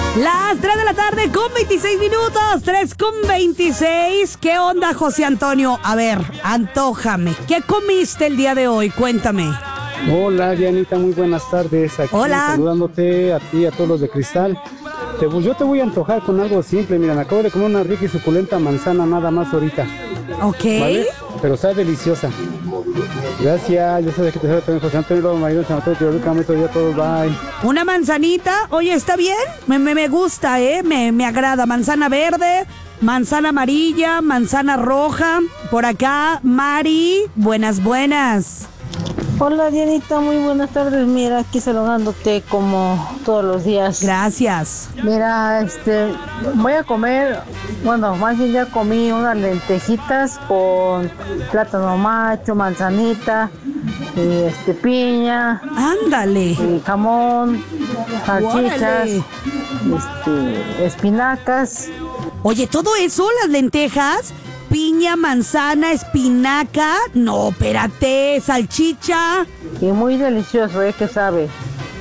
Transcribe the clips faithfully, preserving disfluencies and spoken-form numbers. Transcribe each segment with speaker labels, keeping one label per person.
Speaker 1: Las tres de la tarde con veintiséis minutos, tres con veintiséis. ¿Qué onda, José Antonio? A ver, antójame. ¿Qué comiste el día de hoy? Cuéntame.
Speaker 2: Hola, Dianita, muy buenas tardes. Aquí
Speaker 1: Hola.
Speaker 2: Saludándote a ti y a todos los de Cristal. Te, pues, yo te voy a antojar con algo simple. Mira, me acabo de comer una rica y suculenta manzana nada más ahorita.
Speaker 1: Ok.
Speaker 2: ¿Vale? Pero está deliciosa. Gracias. Yo sé que te saludo también, José Antonio, Marido, San Antonio, Teodorica, Metro, ya todos, bye.
Speaker 1: Una manzanita, oye, ¿está bien? Me, me, me gusta, ¿eh? Me, me agrada. Manzana verde, manzana amarilla, manzana roja. Por acá, Mari, buenas, buenas.
Speaker 3: Hola, Dianita, muy buenas tardes. Mira, aquí saludándote como todos los días.
Speaker 1: Gracias.
Speaker 3: Mira, este, voy a comer, bueno, más bien ya comí unas lentejitas con plátano macho, manzanita, y este, piña,
Speaker 1: Ándale.
Speaker 3: y jamón, salchichas,
Speaker 1: Órale.
Speaker 3: este, espinacas.
Speaker 1: Oye, todo eso, las lentejas, piña, manzana, espinaca. No, espérate, salchicha.
Speaker 3: Y muy delicioso, ¿eh? Que sabe.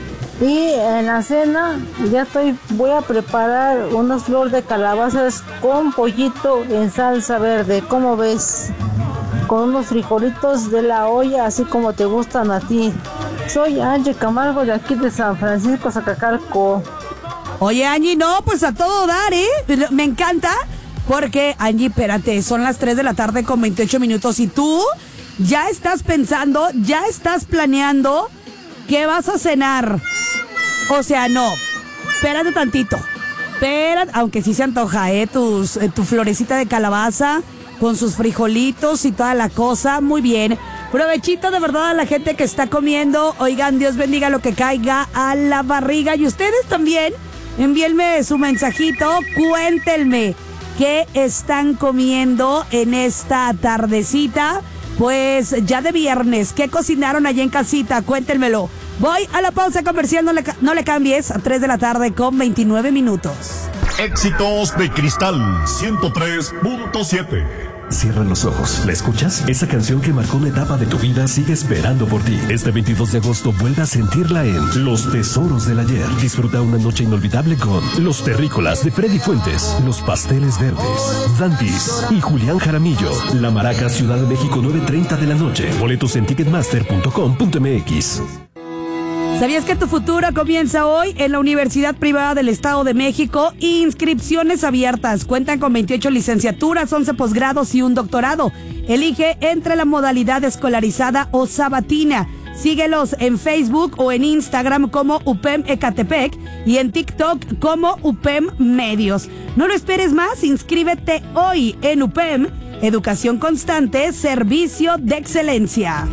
Speaker 3: Y en la cena ya estoy, voy a preparar unas flor de calabazas con pollito en salsa verde. ¿Cómo ves? Con unos frijolitos de la olla, así como te gustan a ti. Soy Angie Camargo de aquí de San Francisco, Zacacalco.
Speaker 1: Oye, Angie, no, pues a todo dar, ¿eh? Me encanta. Porque, Angie, espérate, son las tres de la tarde con veintiocho minutos y tú ya estás pensando, ya estás planeando qué vas a cenar. O sea, no, espérate tantito. Espérate, aunque sí se antoja, ¿eh? Tus, eh, tu florecita de calabaza con sus frijolitos y toda la cosa. Muy bien. Provechito de verdad a la gente que está comiendo. Oigan, Dios bendiga lo que caiga a la barriga. Y ustedes también, envíenme su mensajito, cuéntenme ¿qué están comiendo en esta tardecita? Pues ya de viernes, ¿qué cocinaron allá en casita? Cuéntenmelo. Voy a la pausa comercial, no le, no le cambies, a tres de la tarde con veintinueve minutos.
Speaker 4: Éxitos de Cristal ciento tres punto siete.
Speaker 5: Cierra los ojos. ¿La escuchas? Esa canción que marcó una etapa de tu vida sigue esperando por ti. Este veintidós de agosto vuelve a sentirla en Los Tesoros del Ayer. Disfruta una noche inolvidable con Los Terrícolas de Freddy Fuentes, Los Pasteles Verdes, Dantis y Julián Jaramillo. La Maraca, Ciudad de México, nueve treinta de la noche. Boletos en ticketmaster punto com punto m x.
Speaker 1: ¿Sabías que tu futuro comienza hoy en la Universidad Privada del Estado de México? Inscripciones abiertas. Cuentan con veintiocho licenciaturas, once posgrados y un doctorado. Elige entre la modalidad escolarizada o sabatina. Síguelos en Facebook o en Instagram como U P E M Ecatepec y en TikTok como U P E M Medios. No lo esperes más, inscríbete hoy en U P E M, Educación Constante, Servicio de Excelencia.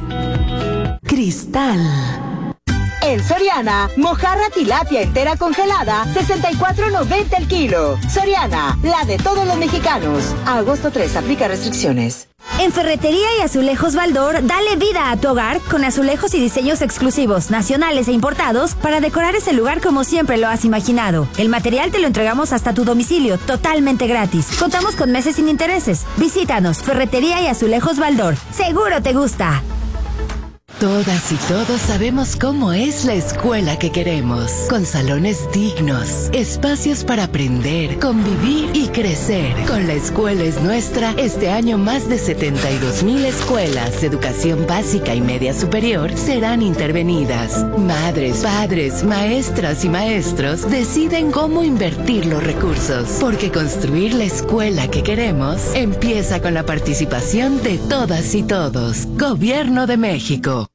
Speaker 6: Cristal. En Soriana, mojarra tilapia entera congelada, sesenta y cuatro noventa el kilo. Soriana, la de todos los mexicanos. A agosto tres, aplica restricciones.
Speaker 7: En Ferretería y Azulejos Baldor, dale vida a tu hogar con azulejos y diseños exclusivos, nacionales e importados, para decorar ese lugar como siempre lo has imaginado. El material te lo entregamos hasta tu domicilio, totalmente gratis. Contamos con meses sin intereses. Visítanos, Ferretería y Azulejos Baldor. Seguro te gusta.
Speaker 6: Todas y todos sabemos cómo es la escuela que queremos, con salones dignos, espacios para aprender, convivir y crecer. Con La Escuela es Nuestra, este año más de setenta y dos mil escuelas de educación básica y media superior serán intervenidas. Madres, padres, maestras y maestros deciden cómo invertir los recursos, porque construir la escuela que queremos empieza con la participación de todas y todos. Gobierno de México.